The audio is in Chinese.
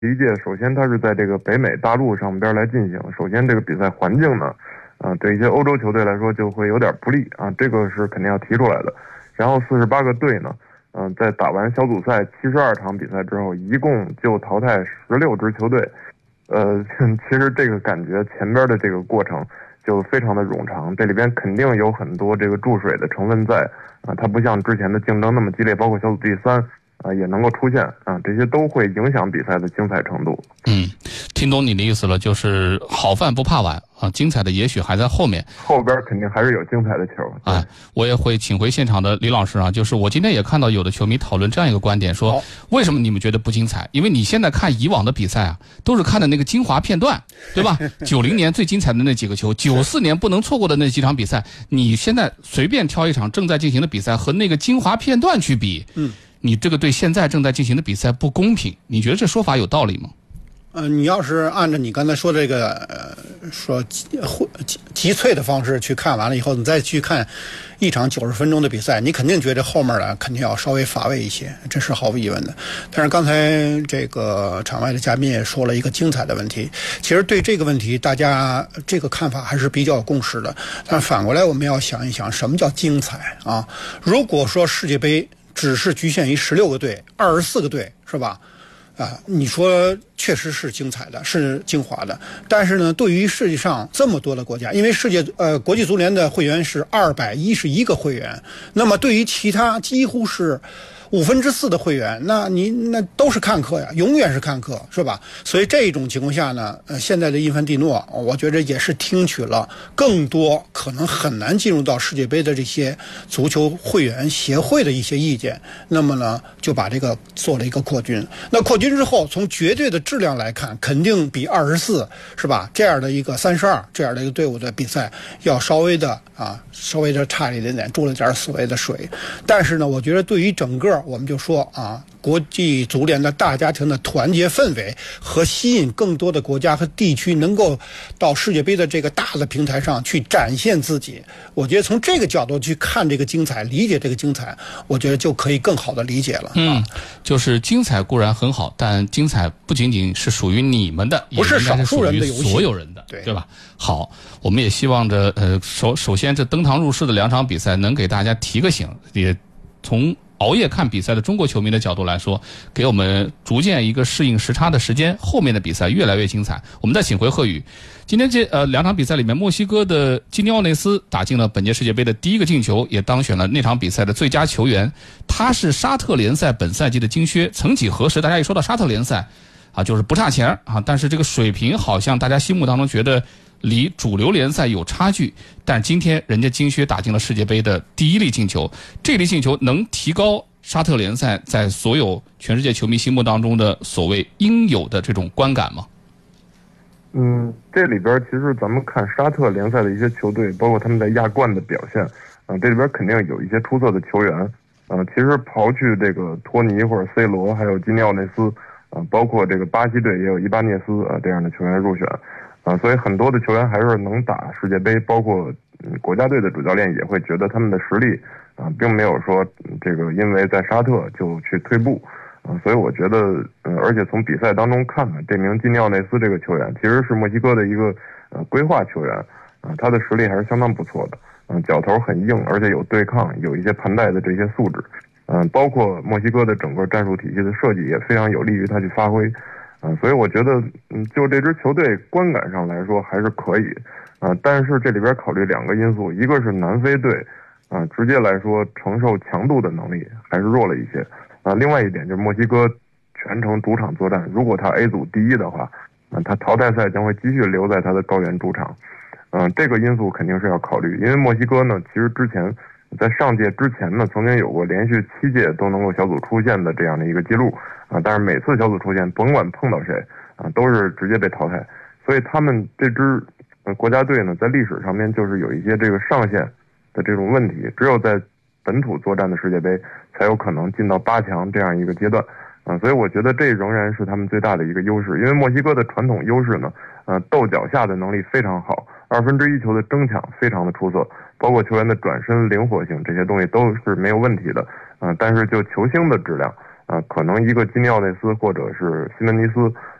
第一届首先它是在这个北美大陆上边来进行，首先这个比赛环境呢，对一些欧洲球队来说就会有点不利啊，这个是肯定要提出来的。然后48个队呢，在打完小组赛72场比赛之后，一共就淘汰16支球队。其实这个感觉前边的这个过程就非常的冗长，这里边肯定有很多这个注水的成分在啊，它不像之前的竞争那么激烈，包括小组第3也能够出现啊，这些都会影响比赛的精彩程度。 听懂你的意思了，就是好饭不怕晚啊，精彩的也许还在后面， 后边肯定还是有精彩的球。 我也会请回现场的李老师啊，就是我今天也看到有的球迷讨论这样一个观点，说为什么你们觉得不精彩？因为你现在看以往的比赛啊，都是看的那个精华片段，对吧？90年最精彩的那几个球，94年不能错过的那几场比赛，你现在随便挑一场正在进行的比赛和那个精华片段去比，你这个对现在正在进行的比赛不公平，你觉得这说法有道理吗？ 你要是按照你刚才说这个说集萃的方式去看完了以后，你再去看一场90分钟的比赛，你肯定觉得后面的肯定要稍微乏味一些，这是毫无疑问的。但是刚才这个场外的嘉宾也说了一个精彩的问题，其实对这个问题大家这个看法还是比较有共识的。但反过来我们要想一想，什么叫精彩啊？如果说世界杯只是局限于16个队、24个队，是吧？你说确实是精彩的，是精华的，但是呢，对于世界上这么多的国家，因为国际足联的会员是211个会员，那么对于其他几乎是4/5的会员，那都是看客呀，永远是看客，是吧？所以这种情况下呢，现在的伊凡蒂诺，我觉得也是听取了更多可能很难进入到世界杯的这些足球会员协会的一些意见，那么呢，就把这个做了一个扩军。那扩军之后，从绝对的质量来看，肯定比24是吧？这样的一个32这样的一个队伍的比赛要稍微的差一点点，注了点所谓的水。但是呢，我觉得对于整个我们就说国际足联的大家庭的团结氛围和吸引更多的国家和地区能够到世界杯的这个大的平台上去展现自己，我觉得从这个角度去看这个精彩，理解这个精彩，我觉得就可以更好的理解了。 就是精彩固然很好，但精彩不仅仅是属于你们的， 不是少数人的游戏， 所有人的，对吧？好，我们也希望着首先这登堂入室的2场比赛能给大家提个醒，也从熬夜看比赛的中国球迷的角度来说，给我们逐渐一个适应时差的时间，后面的比赛越来越精彩。我们再请回贺宇，今天这2场比赛里面，墨西哥的基尼奥内斯打进了本届世界杯的第1个进球，也当选了那场比赛的最佳球员。他是沙特联赛本赛季的金靴，曾几何时大家一说到沙特联赛就是不差钱但是这个水平好像大家心目当中觉得离主流联赛有差距，但今天人家金靴打进了世界杯的第1粒进球，这粒进球能提高沙特联赛在所有全世界球迷心目当中的所谓应有的这种观感吗？ 这里边其实咱们看沙特联赛的一些球队，包括他们在亚冠的表现，这里边肯定有一些出色的球员，其实刨去这个托尼或者 C 罗，还有基尼奥内斯，包括这个巴西队也有伊巴涅斯这样的球员入选。所以很多的球员还是能打世界杯，包括国家队的主教练也会觉得他们的实力并没有说这个因为在沙特就去退步所以我觉得而且从比赛当中看呢，这名基尼奥内斯这个球员其实是墨西哥的一个规划球员他的实力还是相当不错的脚头很硬，而且有对抗，有一些盘带的这些素质包括墨西哥的整个战术体系的设计也非常有利于他去发挥所以我觉得就这支球队观感上来说还是可以但是这里边考虑2个因素，一个是南非队直接来说承受强度的能力还是弱了一些另外一点就是墨西哥全程主场作战，如果他 A 组第1的话他淘汰赛将会继续留在他的高原主场这个因素肯定是要考虑，因为墨西哥呢其实之前在上届之前呢曾经有过连续7届都能够小组出线的这样的一个记录但是每次小组出线甭管碰到谁都是直接被淘汰，所以他们这支国家队呢在历史上面就是有一些这个上限的这种问题，只有在本土作战的世界杯才有可能进到8强这样一个阶段所以我觉得这仍然是他们最大的一个优势，因为墨西哥的传统优势呢斗脚下的能力非常好，1/2球的争抢非常的出色，包括球员的转身灵活性这些东西都是没有问题的但是就球星的质量可能一个基尼奥内斯或者是西门尼斯